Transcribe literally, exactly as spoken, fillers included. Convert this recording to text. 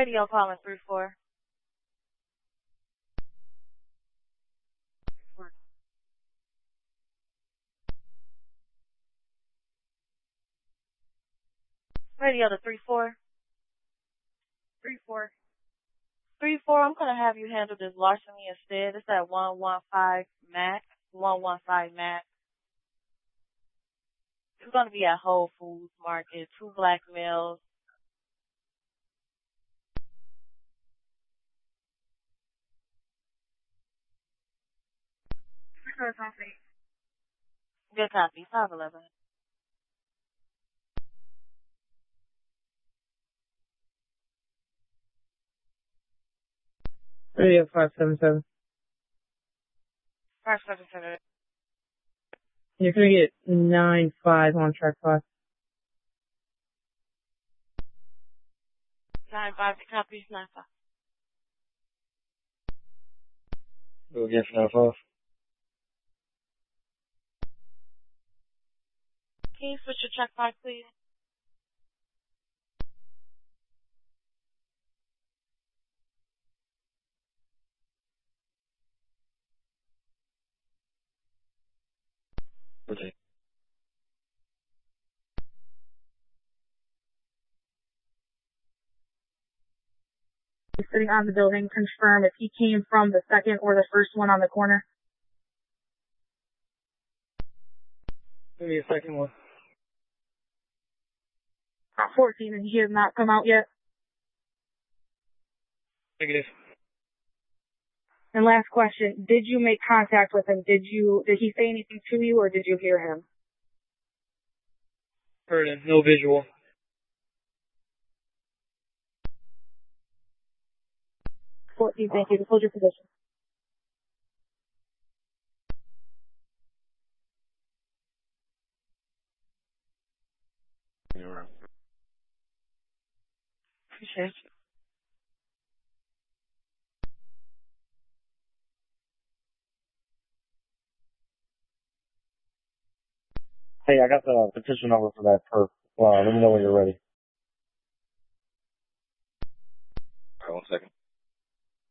Radio calling three four. Radio to three four. Three four. Three four. I'm gonna have you handle this larceny instead. It's at one one five Mac. One one five Mac. It's gonna be at Whole Foods Market. Two black males. Good copy. Good copy. Five eleven. Radio five seven seven. Five seven seven. You're gonna get nine five on track five. Nine five. Good copy. Nine five. Go again for nine five. Can you switch your track five, please? Okay. Sitting on the building, confirm if he came from the second or the first one on the corner. Give me a second one. Uh, fourteen, and he has not come out yet. Negative. And last question, did you make contact with him? Did you, did he say anything to you or did you hear him? Heard him. No visual. fourteen, thank you. Hold your position. You're Appreciate you. Hey, I got the petition number for that perp. Uh, let me know when you're ready. All right, one second.